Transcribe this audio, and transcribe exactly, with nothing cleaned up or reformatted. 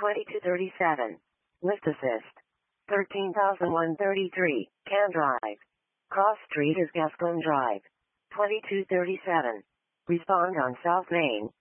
twenty-two thirty-seven. Lift assist. thirteen thousand one hundred thirty-three. Can Drive. Cross Street is Gascon Drive. twenty-two thirty-seven. Respond on South Main.